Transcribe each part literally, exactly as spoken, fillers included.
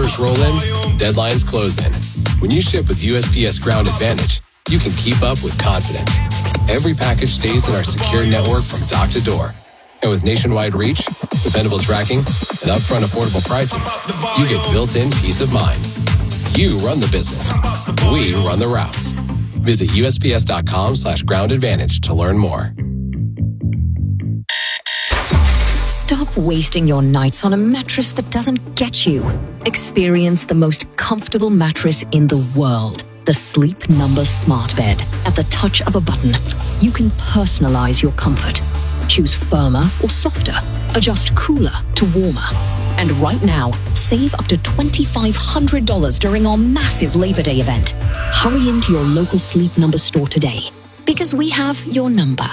Orders roll in, deadlines close in. When you ship with U S P S Ground Advantage, you can keep up with confidence. Every package stays in our secure network from dock to door. And with nationwide reach, dependable tracking, and upfront affordable pricing, you get built-in peace of mind. You run the business. We run the routes. Visit U S P S dot com slash ground advantage to learn more. Stop wasting your nights on a mattress that doesn't get you. Experience the most comfortable mattress in the world. The Sleep Number Smart Bed. At the touch of a button, you can personalize your comfort. Choose firmer or softer. Adjust cooler to warmer. And right now, save up to two thousand five hundred dollars during our massive Labor Day event. Hurry into your local Sleep Number store today, because we have your number.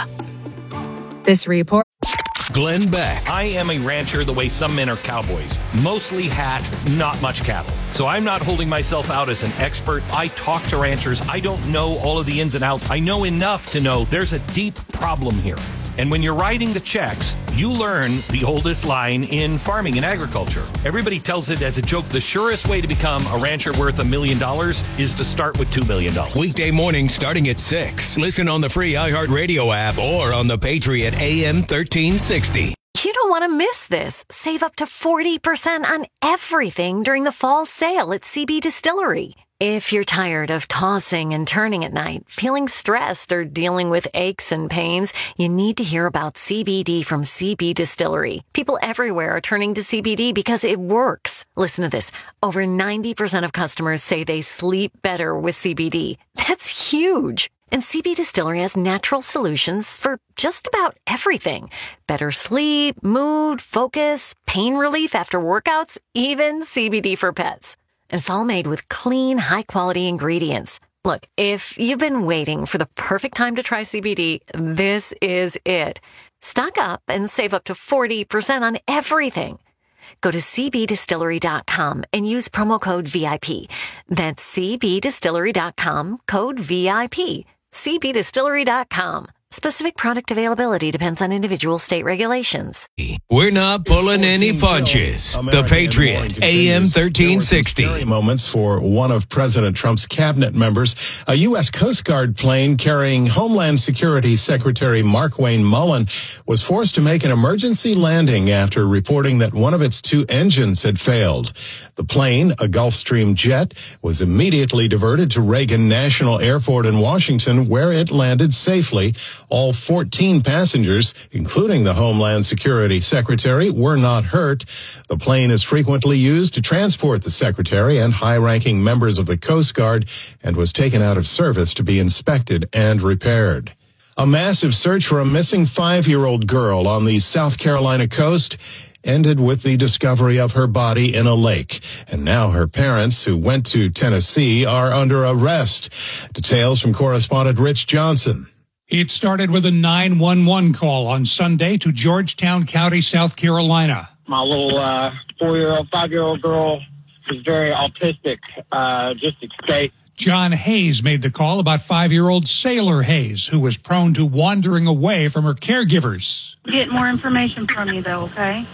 This report. Glenn Beck. I am a rancher the way some men are cowboys. Mostly hat, not much cattle. So I'm not holding myself out as an expert. I talk to ranchers. I don't know all of the ins and outs. I know enough to know there's a deep problem here. And when you're writing the checks, you learn the oldest line in farming and agriculture. Everybody tells it as a joke. The surest way to become a rancher worth a million dollars is to start with two million dollars. Weekday morning starting at six. Listen on the free iHeartRadio app or on the Patriot A M thirteen sixty. You don't want to miss this. Save up to forty percent on everything during the fall sale at C B Distillery. If you're tired of tossing and turning at night, feeling stressed, or dealing with aches and pains, you need to hear about C B D from C B Distillery. People everywhere are turning to C B D because it works. Listen to this. Over ninety percent of customers say they sleep better with C B D. That's huge. And C B Distillery has natural solutions for just about everything. Better sleep, mood, focus, pain relief after workouts, even C B D for pets. And it's all made with clean, high-quality ingredients. Look, if you've been waiting for the perfect time to try C B D, this is it. Stock up and save up to forty percent on everything. Go to C B distillery dot com and use promo code V I P. That's C B distillery dot com, code V I P. C B distillery dot com. Specific product availability depends on individual state regulations. We're not pulling any punches. The Patriot, A M thirteen sixty. Scary moments for one of President Trump's cabinet members. A U S Coast Guard plane carrying Homeland Security Secretary Markwayne Mullin was forced to make an emergency landing after reporting that one of its two engines had failed. The plane, a Gulfstream jet, was immediately diverted to Reagan National Airport in Washington, where it landed safely. All fourteen passengers, including the Homeland Security Secretary, were not hurt. The plane is frequently used to transport the Secretary and high-ranking members of the Coast Guard and was taken out of service to be inspected and repaired. A massive search for a missing five-year-old girl on the South Carolina coast ended with the discovery of her body in a lake. And now her parents, who went to Tennessee, are under arrest. Details from correspondent Rich Johnson. It started with a nine one one call on Sunday to Georgetown County, South Carolina. My little uh, four-year-old, five-year-old girl was very autistic, uh, just escaped. John Hayes made the call about five-year-old Sailor Hayes, who was prone to wandering away from her caregivers. Get more information from you, though, okay?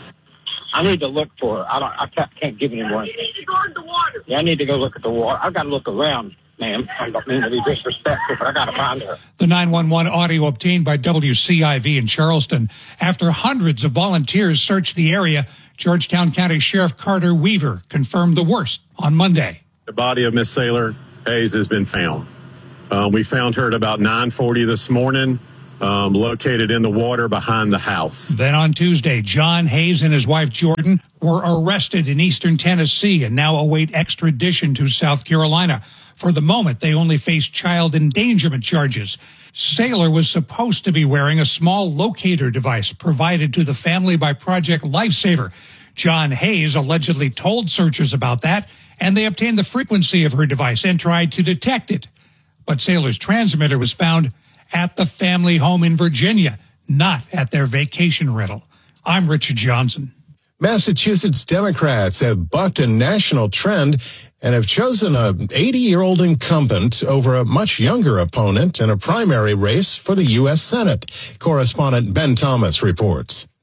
I need to look for her. I don't. I can't, can't give you any more. You need to go in the water. Yeah, I need to go look at the water. I've got to look around, ma'am. I don't mean to be disrespectful, but I got to find her. The nine one one audio obtained by W C I V in Charleston. After hundreds of volunteers searched the area, Georgetown County Sheriff Carter Weaver confirmed the worst on Monday. The body of Miss Sailor Hayes has been found. Uh, we found her at about nine forty this morning. Um, located in the water behind the house. Then on Tuesday, John Hayes and his wife Jordan were arrested in eastern Tennessee and now await extradition to South Carolina. For the moment, they only face child endangerment charges. Sailor was supposed to be wearing a small locator device provided to the family by Project Lifesaver. John Hayes allegedly told searchers about that, and they obtained the frequency of her device and tried to detect it. But Sailor's transmitter was found at the family home in Virginia, not at their vacation rental. I'm Richard Johnson. Massachusetts Democrats have bucked a national trend and have chosen an eighty-year-old incumbent over a much younger opponent in a primary race for the U S Senate. Correspondent Ben Thomas reports.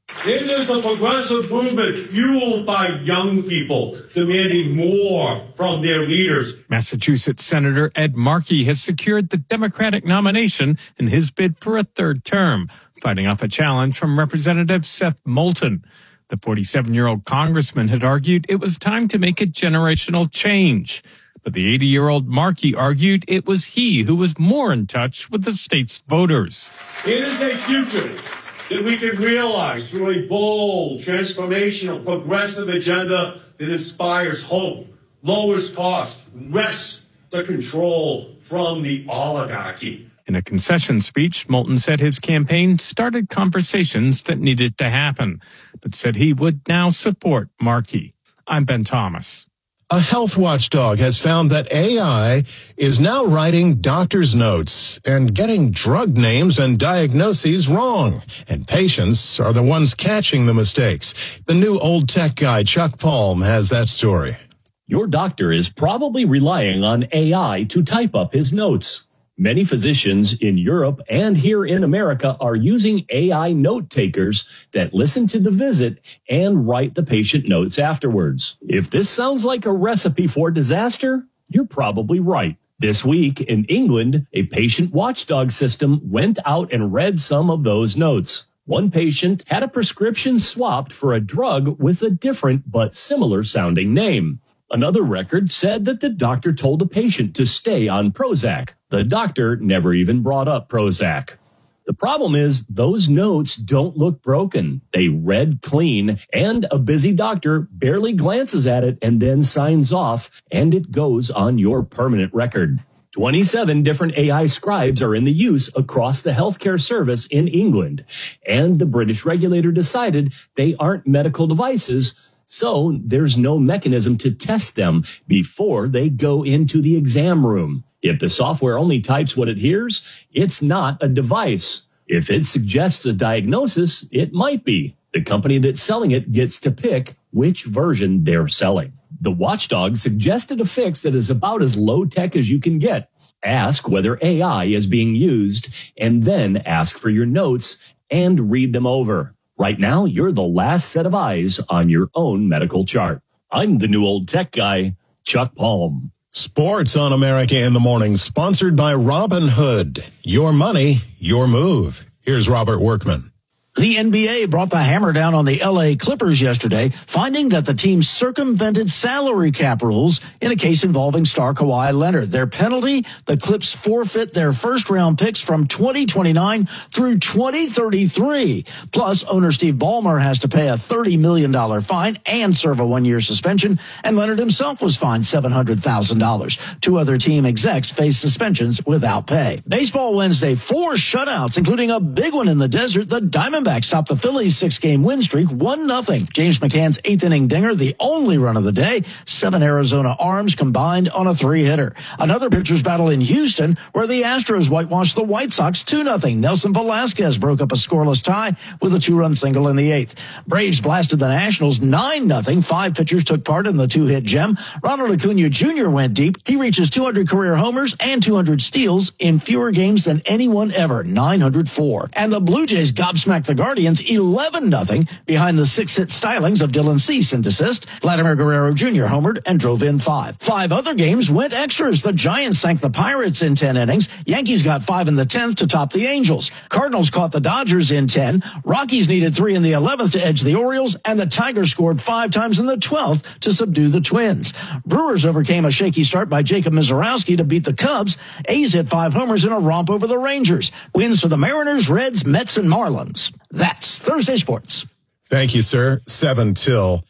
It is a progressive movement fueled by young people demanding more from their leaders. Massachusetts Senator Ed Markey has secured the Democratic nomination in his bid for a third term, fighting off a challenge from Representative Seth Moulton. The forty-seven-year-old congressman had argued it was time to make a generational change. But the eighty-year-old Markey argued it was he who was more in touch with the state's voters. It is a future that we can realize through a bold, transformational, progressive agenda that inspires hope, lowers costs, wrests the control from the oligarchy. In a concession speech, Moulton said his campaign started conversations that needed to happen, but said he would now support Markey. I'm Ben Thomas. A health watchdog has found that A I is now writing doctor's notes and getting drug names and diagnoses wrong. And patients are the ones catching the mistakes. The new old tech guy, Chuck Palm, has that story. Your doctor is probably relying on A I to type up his notes. Many physicians in Europe and here in America are using A I note takers that listen to the visit and write the patient notes afterwards. If this sounds like a recipe for disaster, you're probably right. This week in England, a patient watchdog system went out and read some of those notes. One patient had a prescription swapped for a drug with a different but similar sounding name. Another record said that the doctor told the patient to stay on Prozac. The doctor never even brought up Prozac. The problem is those notes don't look broken. They read clean, and a busy doctor barely glances at it and then signs off, and it goes on your permanent record. twenty-seven different A I scribes are in the use across the healthcare service in England, and the British regulator decided they aren't medical devices, so there's no mechanism to test them before they go into the exam room. If the software only types what it hears, it's not a device. If it suggests a diagnosis, it might be. The company that's selling it gets to pick which version they're selling. The watchdog suggested a fix that is about as low-tech as you can get. Ask whether A I is being used, and then ask for your notes and read them over. Right now, you're the last set of eyes on your own medical chart. I'm the new old tech guy, Chuck Palm. Sports on America in the Morning, sponsored by Robinhood. Your money, your move. Here's Robert Workman. The N B A brought the hammer down on the L A Clippers yesterday, finding that the team circumvented salary cap rules in a case involving star Kawhi Leonard. Their penalty, the Clips forfeit their first-round picks from twenty twenty-nine through twenty thirty-three. Plus, owner Steve Ballmer has to pay a thirty million dollars fine and serve a one-year suspension, and Leonard himself was fined seven hundred thousand dollars. Two other team execs face suspensions without pay. Baseball Wednesday, four shutouts, including a big one in the desert. The Diamondbacks stopped the Phillies' six-game win streak, one nothing. James McCann's eighth-inning dinger, the only run of the day. Seven Arizona arms combined on a three-hitter. Another pitcher's battle in Houston, where the Astros whitewashed the White Sox two nothing. Nelson Velasquez broke up a scoreless tie with a two-run single in the eighth. Braves blasted the Nationals nine nothing. Five pitchers took part in the two-hit gem. Ronald Acuna Junior went deep. He reaches two hundred career homers and two hundred steals in fewer games than anyone ever, nine hundred four. And the Blue Jays gobsmacked the Guardians eleven nothing behind the six-hit stylings of Dylan Cease in desist. Vladimir Guerrero Junior homered and drove in five. Five other games went extras. The Giants sank the Pirates in ten innings. Yankees got five in the tenth to top the Angels. Cardinals caught the Dodgers in ten. Rockies needed three in the eleventh to edge the Orioles, and the Tigers scored five times in the twelfth to subdue the Twins. Brewers overcame a shaky start by Jacob Mizorowski to beat the Cubs. A's hit five homers in a romp over the Rangers. Wins for the Mariners, Reds, Mets, and Marlins. That's Thursday Sports. Thank you, sir. Seven till.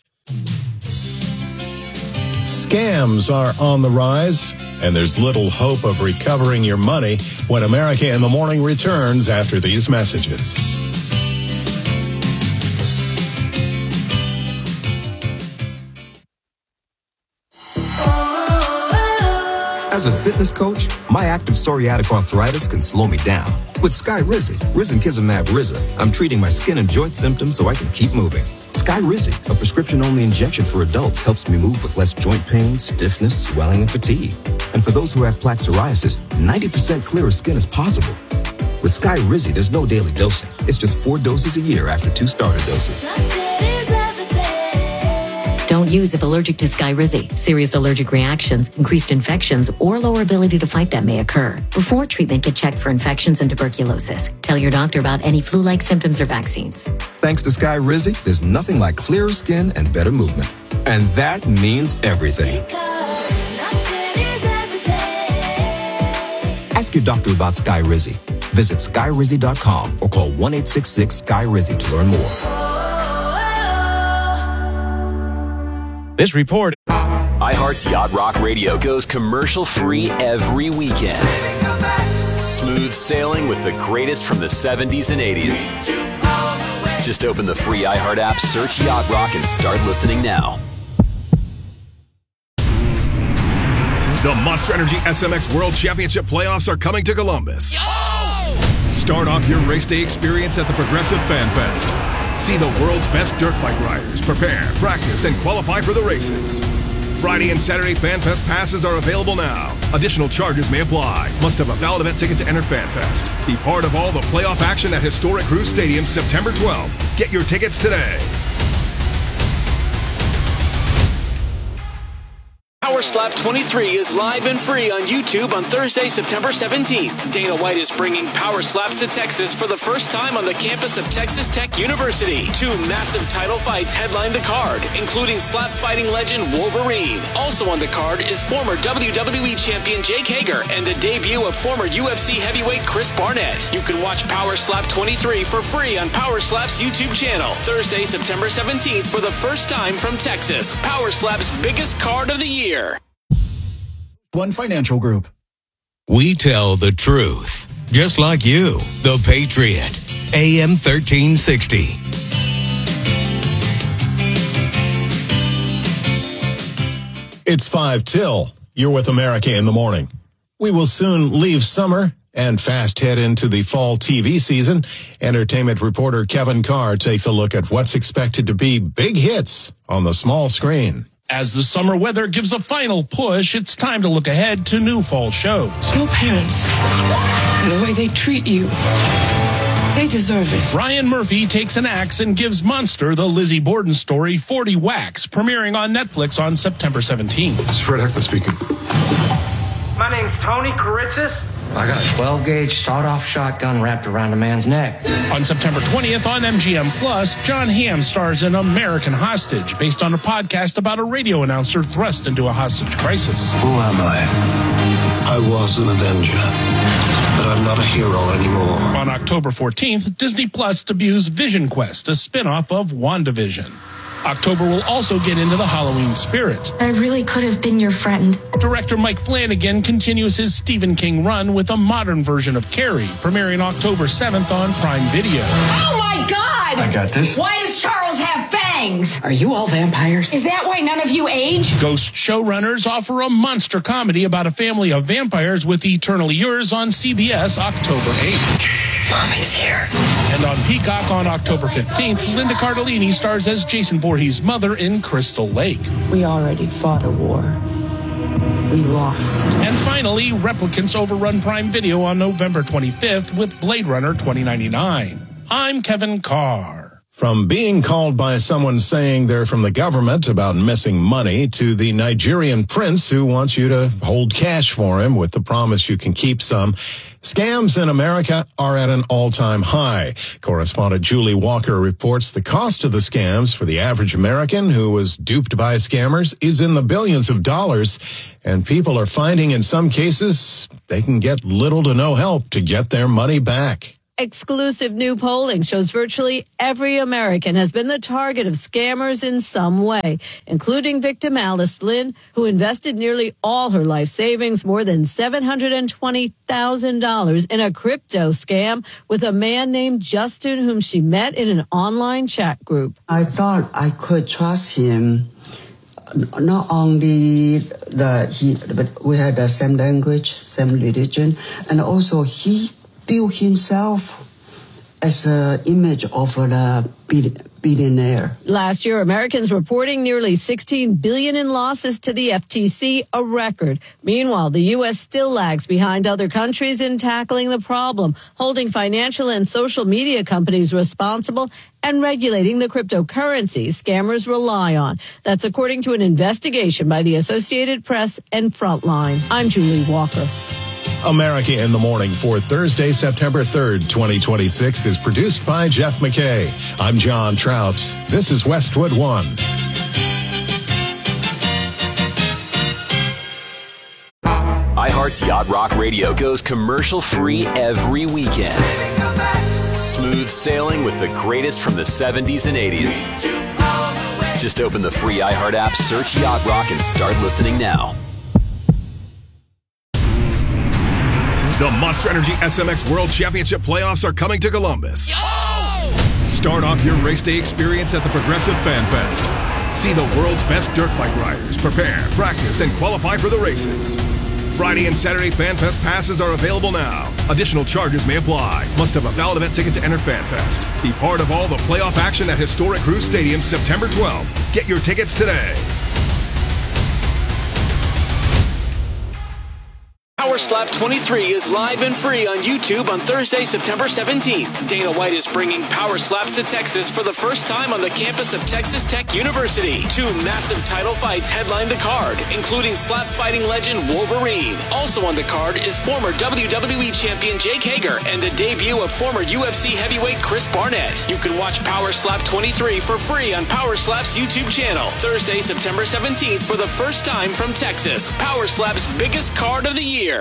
Scams are on the rise, and there's little hope of recovering your money when America in the Morning returns after these messages. As a fitness coach, my active psoriatic arthritis can slow me down. With Skyrizi, risankizumab Riza, I'm treating my skin and joint symptoms so I can keep moving. Skyrizi, a prescription-only injection for adults, helps me move with less joint pain, stiffness, swelling, and fatigue. And for those who have plaque psoriasis, ninety percent clearer skin is possible. With Skyrizi, there's no daily dosing. It's just four doses a year after two starter doses. Don't use if allergic to Skyrizi. Serious allergic reactions, increased infections, or lower ability to fight them may occur. Before treatment, get checked for infections and tuberculosis. Tell your doctor about any flu-like symptoms or vaccines. Thanks to Skyrizi, there's nothing like clearer skin and better movement. And that means everything. Ask your doctor about Skyrizi. Visit skyrizi dot com or call one eight six six Sky Rizzy to learn more. This report. iHeart's Yacht Rock Radio goes commercial-free every weekend. Smooth sailing with the greatest from the seventies and eighties. Just open the free iHeart app, search Yacht Rock, and start listening now. The Monster Energy S M X World Championship playoffs are coming to Columbus. Yo! Start off your race day experience at the Progressive Fan Fest. See the world's best dirt bike riders prepare, practice, and qualify for the races. Friday and Saturday Fan Fest passes are available now. Additional charges may apply. Must have a valid event ticket to enter Fan Fest. Be part of all the playoff action at historic Cruise Stadium September twelfth. Get your tickets today. Power Slap twenty-three is live and free on YouTube on Thursday, September seventeenth. Dana White is bringing Power Slaps to Texas for the first time on the campus of Texas Tech University. Two massive title fights headline the card, including slap fighting legend Wolverine. Also on the card is former W W E champion Jake Hager and the debut of former U F C heavyweight Chris Barnett. You can watch Power Slap twenty-three for free on Power Slap's YouTube channel. Thursday, September seventeenth for the first time from Texas. Power Slap's biggest card of the year. One Financial Group. We tell the truth, just like you. The Patriot, A M thirteen sixty. It's five till. You're with America in the Morning. We will soon leave summer and fast head into the fall T V season. Entertainment reporter Kevin Carr takes a look at what's expected to be big hits on the small screen. As the summer weather gives a final push, it's time to look ahead to new fall shows. Your parents, the way they treat you, they deserve it. Ryan Murphy takes an axe and gives Monster the Lizzie Borden story forty Whacks, premiering on Netflix on September seventeenth. It's Fred Heckman speaking. My name's Tony Karitzis. I got a twelve gauge sawed-off shotgun wrapped around a man's neck. On September twentieth on M G M Plus, John Hamm stars in American Hostage, based on a podcast about a radio announcer thrust into a hostage crisis. Who am I? I was an Avenger, but I'm not a hero anymore. On October fourteenth, Disney Plus debuts Vision Quest, a spin-off of WandaVision. October will also get into the Halloween spirit. I really could have been your friend. Director Mike Flanagan continues his Stephen King run with a modern version of Carrie, premiering October seventh on Prime Video. Oh my God! I got this. Why does Charles have fangs? Are you all vampires? Is that why none of you age? Ghost showrunners offer a monster comedy about a family of vampires with Eternally Yours on C B S October eighth. Mommy's here. And on Peacock on October fifteenth, Linda Cardellini stars as Jason Voorhees' mother in Crystal Lake. We already fought a war. We lost. And finally, Replicants overrun Prime Video on November twenty-fifth with Blade Runner twenty ninety-nine. I'm Kevin Carr. From being called by someone saying they're from the government about missing money to the Nigerian prince who wants you to hold cash for him with the promise you can keep some, scams in America are at an all-time high. Correspondent Julie Walker reports the cost of the scams for the average American who was duped by scammers is in the billions of dollars, and people are finding in some cases they can get little to no help to get their money back. Exclusive new polling shows virtually every American has been the target of scammers in some way, including victim Alice Lynn, who invested nearly all her life savings, more than seven hundred twenty thousand dollars, in a crypto scam with a man named Justin, whom she met in an online chat group. I thought I could trust him. Not only the he, but we had the same language, same religion, and also he built himself as an image of the billionaire. Last year, Americans reporting nearly sixteen billion dollars in losses to the F T C, a record. Meanwhile, the U S still lags behind other countries in tackling the problem, holding financial and social media companies responsible and regulating the cryptocurrency scammers rely on. That's according to an investigation by the Associated Press and Frontline. I'm Julie Walker. America in the Morning for Thursday, September third, twenty twenty-six is produced by Jeff McKay. I'm John Trout. This is Westwood One. iHeart's Yacht Rock Radio goes commercial-free every weekend. Smooth sailing with the greatest from the seventies and eighties. Just open the free iHeart app, search Yacht Rock, and start listening now. The Monster Energy S M X World Championship playoffs are coming to Columbus. Yo! Start off your race day experience at the Progressive Fan Fest. See the world's best dirt bike riders prepare, practice, and qualify for the races. Friday and Saturday Fan Fest passes are available now. Additional charges may apply. Must have a valid event ticket to enter Fan Fest. Be part of all the playoff action at historic Cruise Stadium September twelfth. Get your tickets today. Power Slap twenty-three is live and free on YouTube on Thursday, September seventeenth. Dana White is bringing Power Slaps to Texas for the first time on the campus of Texas Tech University. Two massive title fights headline the card, including slap fighting legend Wolverine. Also on the card is former W W E champion Jake Hager and the debut of former U F C heavyweight Chris Barnett. You can watch Power Slap twenty-three for free on Power Slap's YouTube channel. Thursday, September seventeenth for the first time from Texas. Power Slap's biggest card of the year.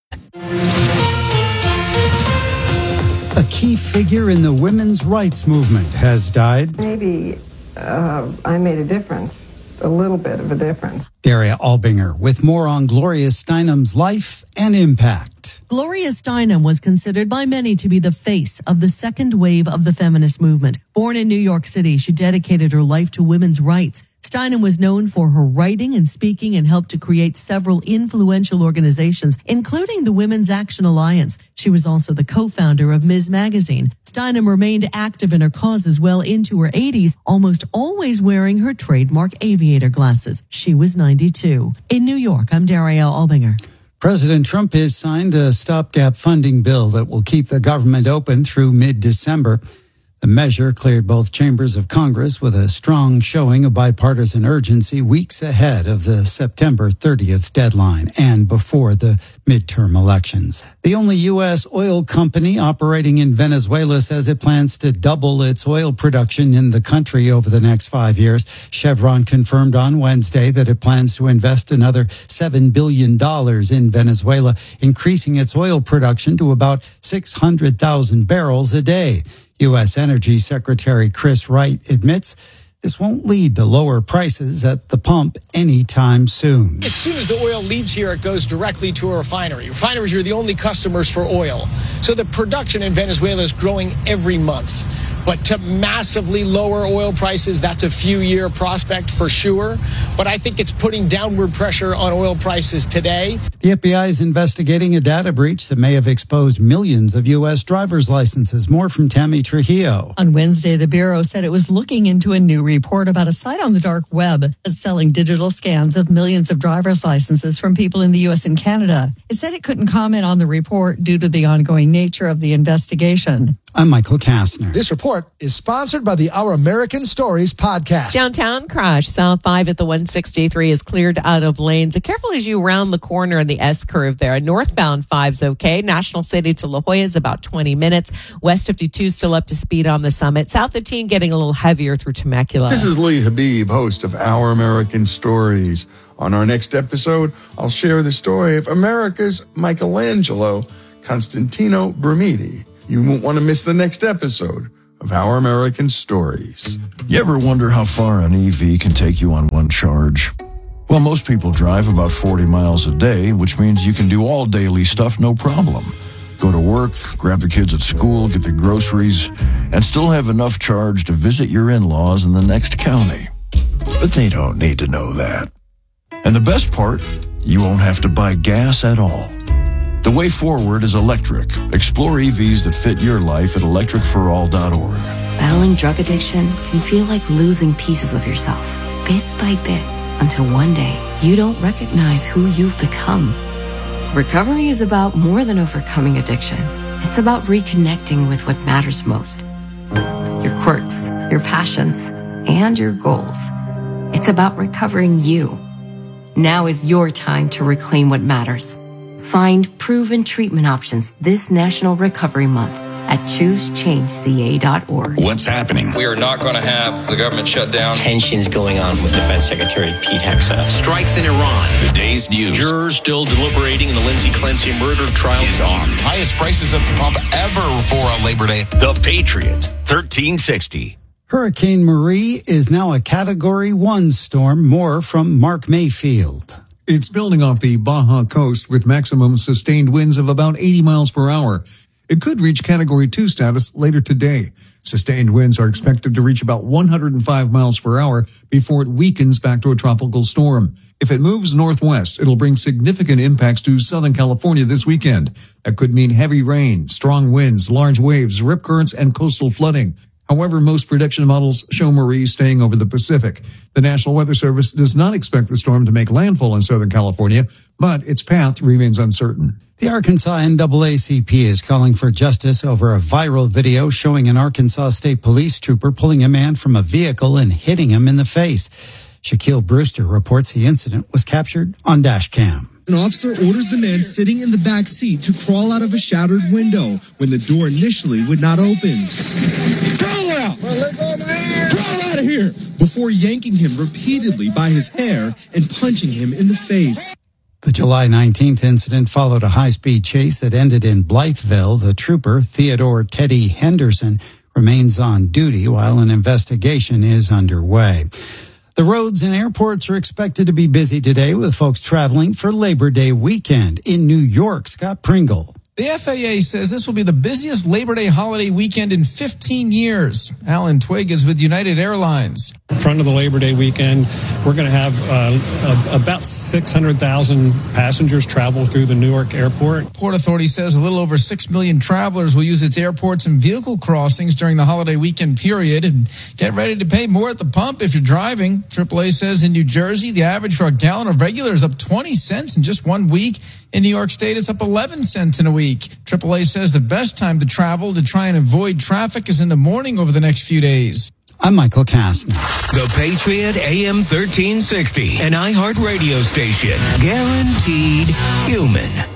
A key figure in the women's rights movement has died. Maybe uh, I made a difference, a little bit of a difference. Daria Albinger with more on Gloria Steinem's life and impact. Gloria Steinem was considered by many to be the face of the second wave of the feminist movement. Born in New York City, she dedicated her life to women's rights. Steinem was known for her writing and speaking and helped to create several influential organizations, including the Women's Action Alliance. She was also the co-founder of Miz Magazine. Steinem remained active in her causes well into her eighties, almost always wearing her trademark aviator glasses. She was ninety-two. In New York, I'm Daria Albinger. President Trump has signed a stopgap funding bill that will keep the government open through mid-December. The measure cleared both chambers of Congress with a strong showing of bipartisan urgency weeks ahead of the September thirtieth deadline and before the midterm elections. The only U S oil company operating in Venezuela says it plans to double its oil production in the country over the next five years. Chevron confirmed on Wednesday that it plans to invest another seven billion dollars in Venezuela, increasing its oil production to about six hundred thousand barrels a day. U S Energy Secretary Chris Wright admits this won't lead to lower prices at the pump anytime soon. As soon as the oil leaves here, it goes directly to a refinery. Refineries are the only customers for oil. So the production in Venezuela is growing every month. But to massively lower oil prices, that's a few-year prospect for sure. But I think it's putting downward pressure on oil prices today. The F B I is investigating a data breach that may have exposed millions of U S driver's licenses. More from Tammy Trujillo. On Wednesday, the Bureau said it was looking into a new report about a site on the dark web selling digital scans of millions of driver's licenses from people in the U S and Canada. It said it couldn't comment on the report due to the ongoing nature of the investigation. I'm Michael Kastner. This report is sponsored by the Our American Stories podcast. Downtown crash. South five at the one sixty-three is cleared out of lanes. Careful as you round the corner in the S-curve there. Northbound five's okay. National City to La Jolla is about twenty minutes. West fifty-two still up to speed on the Summit. South fifteen getting a little heavier through Temecula. This is Lee Habib, host of Our American Stories. On our next episode, I'll share the story of America's Michelangelo, Constantino Brumidi. You won't want to miss the next episode of Our American Stories. You ever wonder how far an E V can take you on one charge? Well, most people drive about forty miles a day, which means you can do all daily stuff no problem. Go to work, grab the kids at school, get the groceries, and still have enough charge to visit your in-laws in the next county. But they don't need to know that. And the best part, you won't have to buy gas at all. The way forward is electric. Explore E Vs that fit your life at electric for all dot org. Battling drug addiction can feel like losing pieces of yourself, bit by bit, until one day you don't recognize who you've become. Recovery is about more than overcoming addiction. It's about reconnecting with what matters most. Your quirks, your passions, and your goals. It's about recovering you. Now is your time to reclaim what matters. Find proven treatment options this National Recovery Month at choose change C A dot org. What's happening? We are not going to have the government shut down. Tensions going on with Defense Secretary Pete Hegseth. Strikes in Iran. The day's news. Jurors still deliberating in the Lindsay Clancy murder trial is on. Highest prices at the pump ever for a Labor Day. The Patriot, thirteen sixty. Hurricane Marie is now a Category one storm. More from Mark Mayfield. It's building off the Baja coast with maximum sustained winds of about eighty miles per hour. It could reach Category two status later today. Sustained winds are expected to reach about one hundred five miles per hour before it weakens back to a tropical storm. If it moves northwest, it'll bring significant impacts to Southern California this weekend. That could mean heavy rain, strong winds, large waves, rip currents, and coastal flooding. However, most prediction models show Marie staying over the Pacific. The National Weather Service does not expect the storm to make landfall in Southern California, but its path remains uncertain. The Arkansas N double A C P is calling for justice over a viral video showing an Arkansas State Police trooper pulling a man from a vehicle and hitting him in the face. Shaquille Brewster reports the incident was captured on dash cam. An officer orders the man sitting in the back seat to crawl out of a shattered window when the door initially would not open. Crawl out! Crawl out of here! Before yanking him repeatedly by his hair and punching him in the face. The July nineteenth incident followed a high-speed chase that ended in Blytheville. The trooper, Theodore Teddy Henderson, remains on duty while an investigation is underway. The roads and airports are expected to be busy today with folks traveling for Labor Day weekend. In New York, Scott Pringle. The F A A says this will be the busiest Labor Day holiday weekend in fifteen years. Alan Twigg is with United Airlines. In front of the Labor Day weekend, we're going to have uh, a, about six hundred thousand passengers travel through the Newark airport. Port Authority says a little over six million travelers will use its airports and vehicle crossings during the holiday weekend period. And get ready to pay more at the pump if you're driving. triple A says in New Jersey, the average for a gallon of regular is up twenty cents in just one week. In New York State, it's up eleven cents in a week. triple A says the best time to travel to try and avoid traffic is in the morning over the next few days. I'm Michael Kastner. The Patriot A M thirteen sixty, an iHeart radio station. Guaranteed human.